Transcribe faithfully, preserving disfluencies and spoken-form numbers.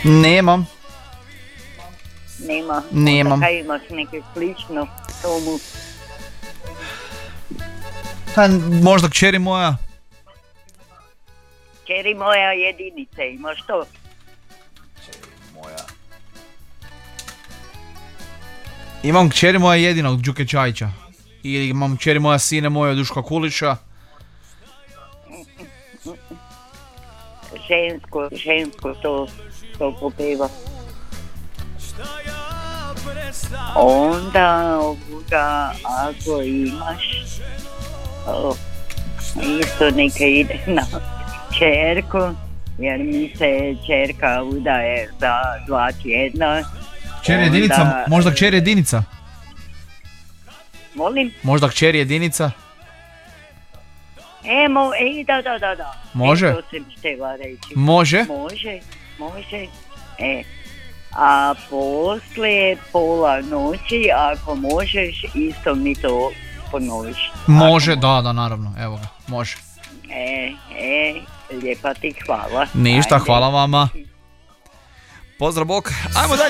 Nemam. Nema. Nemam. Onda kaj imaš neke slično tomu? Ha, možda kćeri moja. Kćeri moja jedinice, imaš to? Moja. Imam kćeri moja jedina od Đuke Čajića. Ili imam kćeri moja sine moja od Duška Kulića. Žensko, žensko to, to popeva. Onda ovoga, ako imaš, o, isto neka ide na čerku, jer mi se čerka udaje za dva tjedna. Kćer jedinica, onda... možda kćer jedinica? Molim? Možda kćer jedinica? E, mo, e, da, da, da, da. Može? E, to sam htjela reći. Može? Može, može. E, a poslije pola noći, ako možeš, isto mi to ponoviš. Može, da, da, naravno, evo ga, može. E, e, lijepa ti hvala. Ništa, Ajde. hvala vama. Pozdrav, bok. Ajmo dalje.